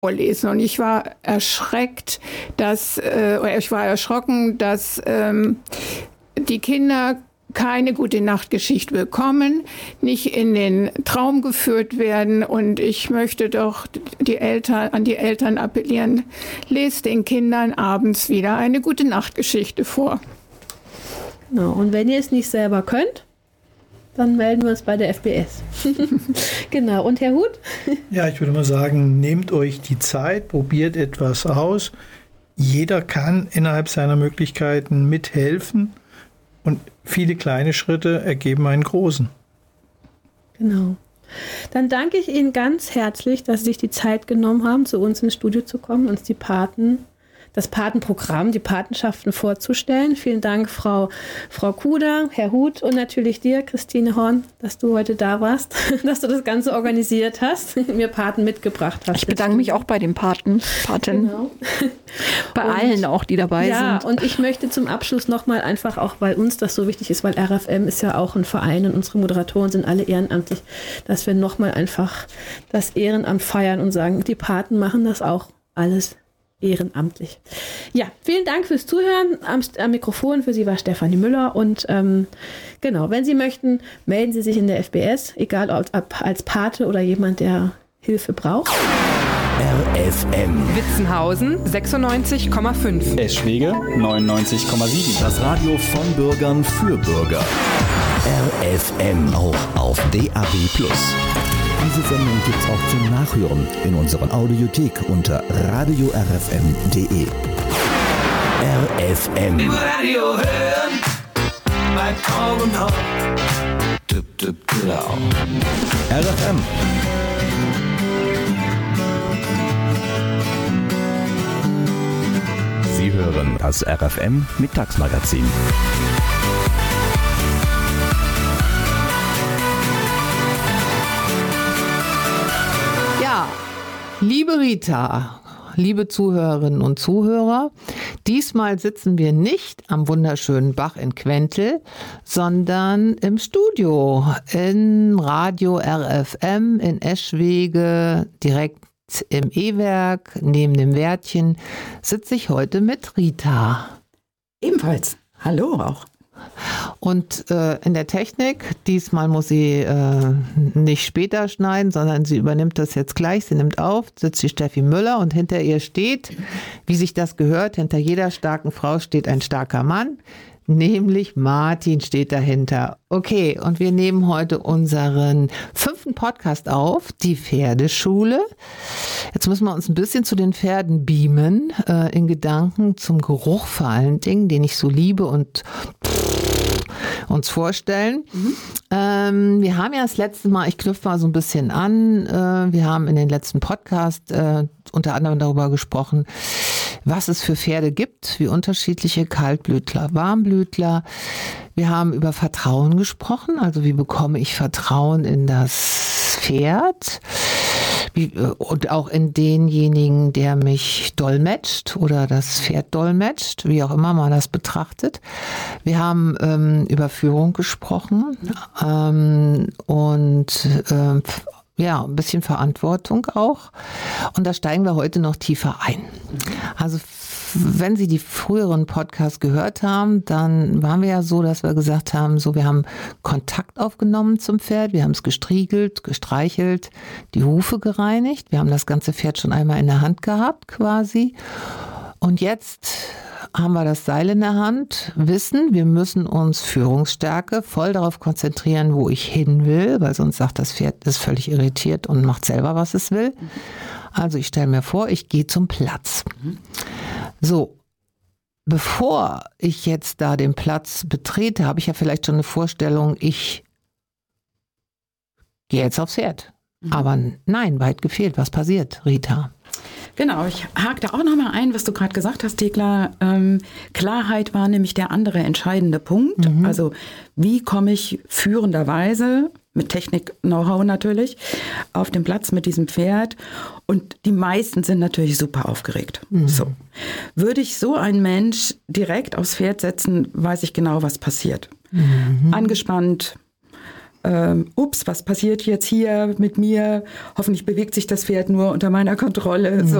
vorlesen. Und ich war erschrocken, dass die Kinder keine gute Nachtgeschichte bekommen, nicht in den Traum geführt werden. Und ich möchte doch an die Eltern appellieren, lest den Kindern abends wieder eine gute Nachtgeschichte vor. Genau. Und wenn ihr es nicht selber könnt, dann melden wir uns bei der FBS. Genau. Und Herr Huth? Ja, ich würde mal sagen, nehmt euch die Zeit, probiert etwas aus. Jeder kann innerhalb seiner Möglichkeiten mithelfen. Und viele kleine Schritte ergeben einen großen. Genau. Dann danke ich Ihnen ganz herzlich, dass Sie sich die Zeit genommen haben, zu uns ins Studio zu kommen, uns das Patenprogramm, die Patenschaften vorzustellen. Vielen Dank, Frau Kuder, Herr Huth und natürlich dir, Christine Horn, dass du heute da warst, dass du das Ganze organisiert hast, mir Paten mitgebracht hast. Ich bedanke mich auch bei den Paten. Genau. Bei allen auch, die dabei sind. Ja, und ich möchte zum Abschluss nochmal einfach auch, weil uns das so wichtig ist, weil RFM ist ja auch ein Verein und unsere Moderatoren sind alle ehrenamtlich, dass wir nochmal einfach das Ehrenamt feiern und sagen, die Paten machen das auch alles ehrenamtlich. Ja, vielen Dank fürs Zuhören. Am Mikrofon für Sie war Stefanie Müller und genau, wenn Sie möchten, melden Sie sich in der FBS, egal ob als Pate oder jemand, der Hilfe braucht. RFM Witzenhausen 96,5. Eschwege 99,7. Das Radio von Bürgern für Bürger. RFM auch auf DAB+. Diese Sendung gibt's auch zum Nachhören in unserer Audiothek unter radiorfm.de. RFM. Im Radio hören, beim Augen auf. RFM. Sie hören das RFM Mittagsmagazin. Liebe Rita, liebe Zuhörerinnen und Zuhörer, diesmal sitzen wir nicht am wunderschönen Bach in Quentel, sondern im Studio in Radio RFM in Eschwege, direkt im E-Werk, neben dem Wärtchen, sitze ich heute mit Rita. Ebenfalls. Hallo auch. Und in der Technik, diesmal muss sie nicht später schneiden, sondern sie übernimmt das jetzt gleich. Sie nimmt auf, sitzt die Steffi Müller und hinter ihr steht, wie sich das gehört, hinter jeder starken Frau steht ein starker Mann, nämlich Martin steht dahinter. Okay, und wir nehmen heute unseren 5. Podcast auf, die Pferdeschule. Jetzt müssen wir uns ein bisschen zu den Pferden beamen, in Gedanken zum Geruch vor allen Dingen, den ich so liebe und uns vorstellen. Wir haben ja das letzte Mal, ich knüpfe mal so ein bisschen an, wir haben in den letzten Podcast unter anderem darüber gesprochen, was es für Pferde gibt, wie unterschiedliche Kaltblütler, Warmblütler. Wir haben über Vertrauen gesprochen, also wie bekomme ich Vertrauen in das Pferd und auch in denjenigen, der mich dolmetscht oder das Pferd dolmetscht, wie auch immer man das betrachtet. Wir haben über Führung gesprochen und ja, ein bisschen Verantwortung auch. Und da steigen wir heute noch tiefer ein. Also wenn Sie die früheren Podcasts gehört haben, dann waren wir ja so, dass wir gesagt haben, so wir haben Kontakt aufgenommen zum Pferd, wir haben es gestriegelt, gestreichelt, die Hufe gereinigt, wir haben das ganze Pferd schon einmal in der Hand gehabt quasi. Und jetzt haben wir das Seil in der Hand, wissen, wir müssen uns Führungsstärke voll darauf konzentrieren, wo ich hin will, weil sonst sagt das Pferd, ist völlig irritiert und macht selber, was es will. Also ich stelle mir vor, ich gehe zum Platz. So, bevor ich jetzt da den Platz betrete, habe ich ja vielleicht schon eine Vorstellung, ich gehe jetzt aufs Pferd. Aber nein, weit gefehlt. Was passiert, Rita? Genau, ich hake da auch nochmal ein, was du gerade gesagt hast, Thekla. Klarheit war nämlich der andere entscheidende Punkt. Also wie komme ich führenderweise, mit Technik-Know-how natürlich, auf den Platz mit diesem Pferd? Und die meisten sind natürlich super aufgeregt. So. Würde ich so einen Mensch direkt aufs Pferd setzen, weiß ich genau, was passiert. Angespannt, ups, was passiert jetzt hier mit mir? Hoffentlich bewegt sich das Pferd nur unter meiner Kontrolle. So,